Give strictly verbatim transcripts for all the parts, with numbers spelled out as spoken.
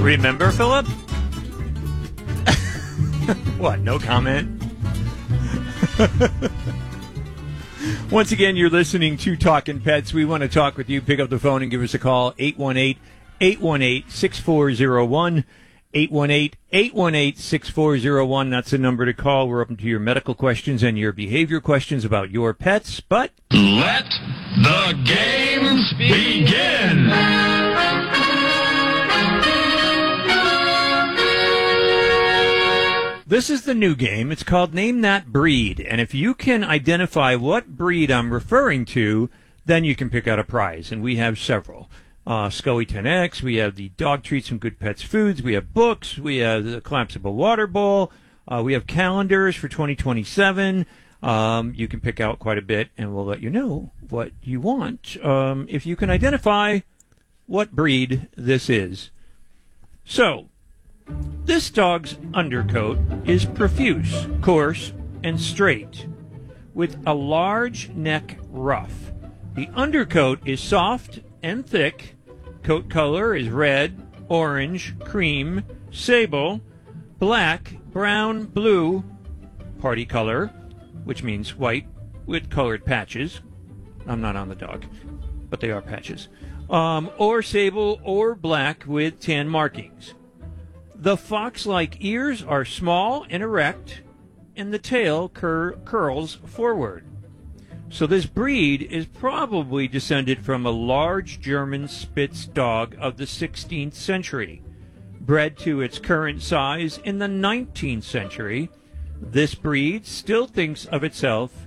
Remember, Philip? What, no comment? Once again, you're listening to Talkin' Pets. We want to talk with you. Pick up the phone and give us a call, eight one eight, eight one eight, six four zero one, eight one eight, eight one eight, six four zero one. That's the number to call. We're open to your medical questions and your behavior questions about your pets, but... Let the games begin! This is the new game. It's called Name That Breed. And if you can identify what breed I'm referring to, then you can pick out a prize. And we have several. Uh, Scully ten X, we have the dog treats from Good Pets Foods, we have books, we have the collapsible water bowl, uh, we have calendars for twenty twenty-seven. Um, you can pick out quite a bit, and we'll let you know what you want um, if you can identify what breed this is. So... this dog's undercoat is profuse, coarse, and straight, with a large neck ruff. The undercoat is soft and thick. Coat color is red, orange, cream, sable, black, brown, blue, party color, which means white with colored patches. I'm not on the dog, but they are patches. Um, or sable or black with tan markings. The fox-like ears are small and erect, and the tail cur- curls forward. So this breed is probably descended from a large German Spitz dog of the sixteenth century. Bred to its current size in the nineteenth century, this breed still thinks of itself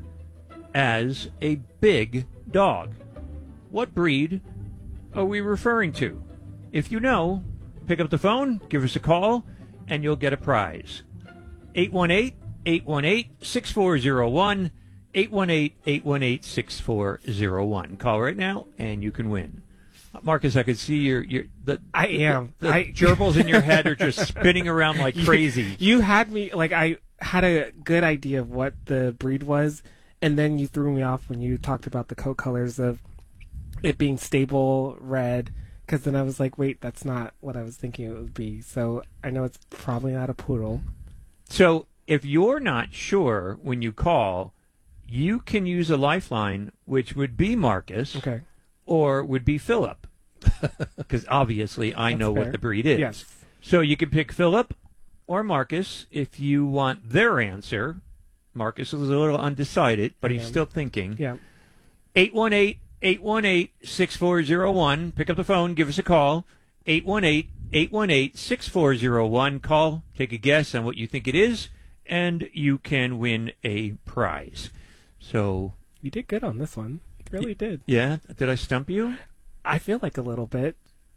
as a big dog. What breed are we referring to? If you know... pick up the phone, give us a call, and you'll get a prize. eight one eight, eight one eight, six four zero one, eight one eight, eight one eight, six four zero one. Call right now, and you can win. Uh, Marcus, I could see your... your the, I am. The, the I, gerbils in your head are just spinning around like crazy. You, you had me, like, I had a good idea of what the breed was, and then you threw me off when you talked about the coat colors of it being stable, red... because then I was like, wait, that's not what I was thinking it would be. So I know it's probably not a poodle. So if you're not sure when you call, you can use a lifeline, which would be Marcus, okay, or would be Philip. Because obviously I that's know fair. what the breed is. Yes. So you can pick Philip or Marcus if you want their answer. Marcus is a little undecided, but he's Yeah. still thinking. Yeah. eight one eight, eight one eight, six four zero one. Pick up the phone. Give us a call. eight one eight, eight one eight, six four zero one. Call. Take a guess on what you think it is, and you can win a prize. So... you did good on this one. You really did. yeah? Did I stump you? I feel like a little bit.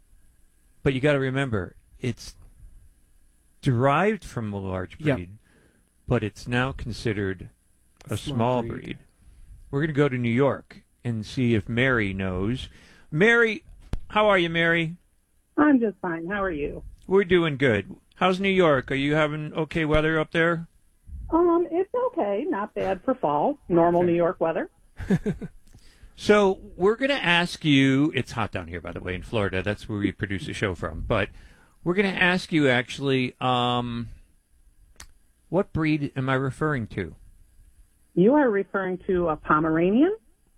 But you got to remember, it's derived from a large breed, Yep. but it's now considered a, A small, small breed. breed. We're going to go to New York and see if Mary knows. Mary, how are you, Mary? I'm just fine. How are you? We're doing good. How's New York? Are you having okay weather up there? Um, it's okay. Not bad for fall. Normal Okay. New York weather. So we're going to ask you, it's hot down here, by the way, in Florida. That's where we produce the show from. But we're going to ask you, actually, um, what breed am I referring to? You are referring to a Pomeranian?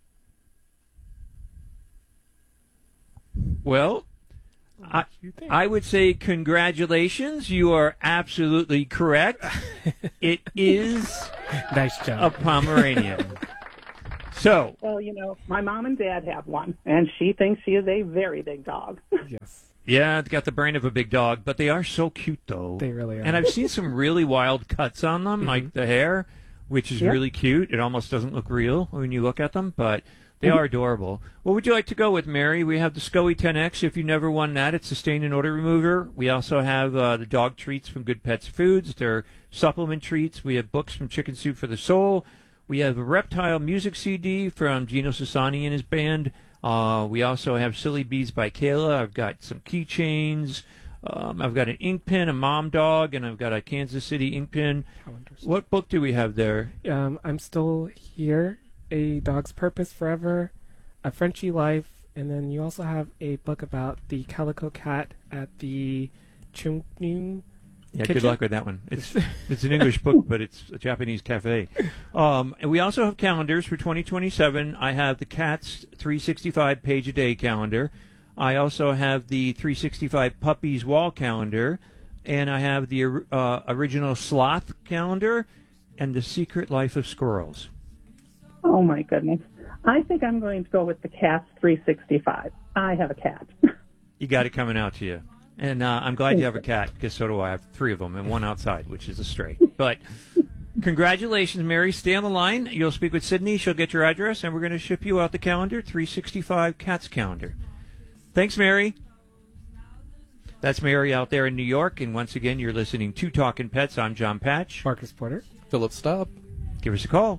Well, I, You think? I would say congratulations. You are absolutely correct. It is Nice a job. Pomeranian. So, Well, you know, my mom and dad have one, and she thinks she is a very big dog. Yes. yeah, it's got the brain of a big dog, but they are so cute, though. They really are. And I've seen some really wild cuts on them, like the hair, which is Yep. really cute. It almost doesn't look real when you look at them, but they are adorable. What would you like to go with, Mary? We have the Scully ten X. If you never won that, it's a stain and odor remover. We also have uh, the dog treats from Good Pets Foods. They're supplement treats. We have books from Chicken Soup for the Soul. We have a Reptile music C D from Gino Sassani and his band. Uh, we also have Silly Bees by Kayla. I've got some keychains. Um, I've got an ink pen, a mom dog, and I've got a Kansas City ink pen. What book do we have there? Um, I'm Still Here, A Dog's Purpose Forever, A Frenchie Life, and then you also have a book about the calico cat at the Chunkyun. Yeah, Kitchen? good luck with that one. It's it's an English book, but it's a Japanese cafe. Um, and we also have calendars for twenty twenty-seven. I have the Cats three sixty-five page a day calendar. I also have the three sixty-five Puppies wall calendar, and I have the uh, original Sloth calendar and the Secret Life of Squirrels. Oh, my goodness. I think I'm going to go with the Cats three sixty-five. I have a cat. You got it coming out to you. And uh, I'm glad you have a cat, because so do I. I have three of them, and one outside, which is a stray. But congratulations, Mary. Stay on the line. You'll speak with Sydney. She'll get your address, and we're going to ship you out the calendar, three sixty-five Cats calendar. Thanks, Mary. That's Mary out there in New York. And once again, you're listening to Talkin' Pets. I'm John Patch. Marcus Porter. Philip Staub. Give us a call.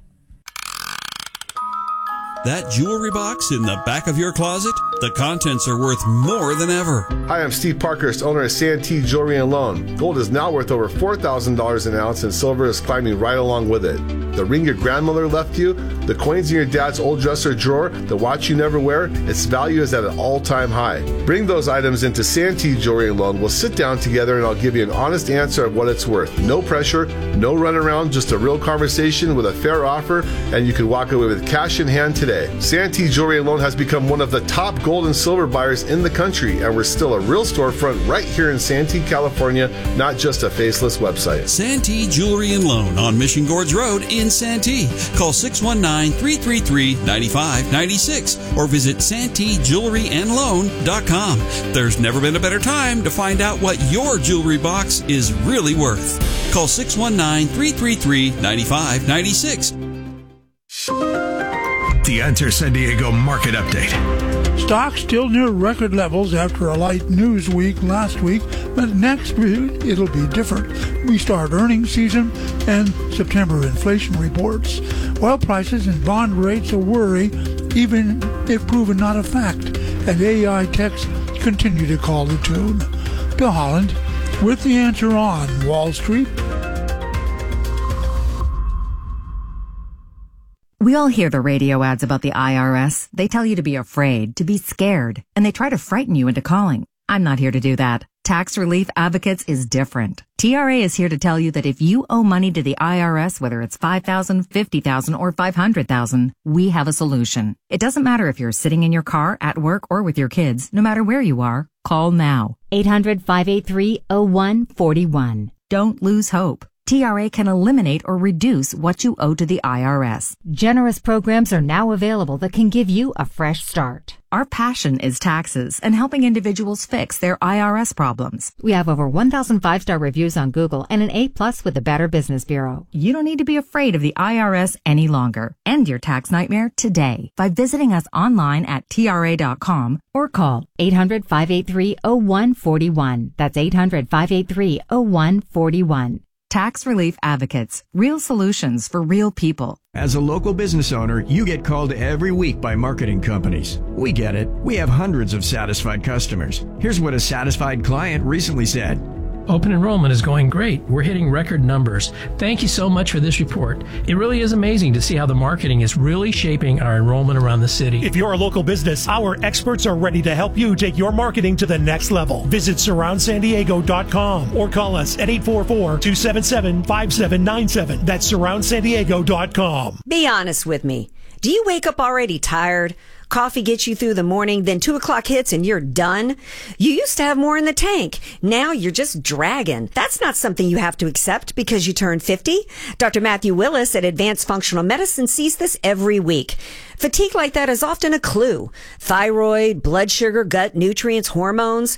That jewelry box in the back of your closet? The contents are worth more than ever. Hi, I'm Steve Parkhurst, owner of Santee Jewelry and Loan. Gold is now worth over four thousand dollars an ounce, and silver is climbing right along with it. The ring your grandmother left you, the coins in your dad's old dresser drawer, the watch you never wear, its value is at an all-time high. Bring those items into Santee Jewelry and Loan. We'll sit down together and I'll give you an honest answer of what it's worth. No pressure, no runaround, just a real conversation with a fair offer, and you can walk away with cash in hand today. Santee Jewelry and Loan has become one of the top gold and silver buyers in the country, and we're still a real storefront right here in Santee, California, not just a faceless website. Santee Jewelry and Loan on Mission Gorge Road in Santee. Call six one nine, three three three, nine five nine six or visit Santee Jewelry and Loan dot com. There's never been a better time to find out what your jewelry box is really worth. Call six one nine, three three three, nine five nine six. The Answer San Diego Market Update. Stocks still near record levels after a light news week last week, but next week it'll be different. We start earnings season and September inflation reports. Oil prices and bond rates a worry, even if proven not a fact, and A I techs continue to call the tune. Bill Holland with The Answer on Wall Street. We all hear the radio ads about the I R S. They tell you to be afraid, to be scared, and they try to frighten you into calling. I'm not here to do that. Tax Relief Advocates is different. T R A is here to tell you that if you owe money to the I R S, whether it's five thousand dollars, fifty thousand dollars, or five hundred thousand dollars, we have a solution. It doesn't matter if you're sitting in your car, at work, or with your kids. No matter where you are, call now. eight hundred, five eight three, oh one four one. Don't lose hope. T R A can eliminate or reduce what you owe to the I R S. Generous programs are now available that can give you a fresh start. Our passion is taxes and helping individuals fix their I R S problems. We have over one thousand five-star reviews on Google and an A plus with the Better Business Bureau. You don't need to be afraid of the I R S any longer. End your tax nightmare today by visiting us online at T R A dot com or call eight hundred, five eight three, oh one four one. That's eight hundred, five eight three, oh one four one. Tax Relief Advocates. Real solutions for real people. As a local business owner, you get called every week by marketing companies. We get it. We have hundreds of satisfied customers. Here's what a satisfied client recently said. Open enrollment is going great. We're hitting record numbers. Thank you so much for this report. It really is amazing to see how the marketing is really shaping our enrollment around the city. If you're a local business, our experts are ready to help you take your marketing to the next level. Visit surround san diego dot com or call us at eight four four, two seven seven, five seven nine seven. That's surround san diego dot com. Be honest with me. Do you wake up already tired? Coffee gets you through the morning, then two o'clock hits and you're done? You used to have more in the tank. Now you're just dragging. That's not something you have to accept because you turned fifty. Doctor Matthew Willis at Advanced Functional Medicine sees this every week. Fatigue like that is often a clue. Thyroid, blood sugar, gut, nutrients, hormones.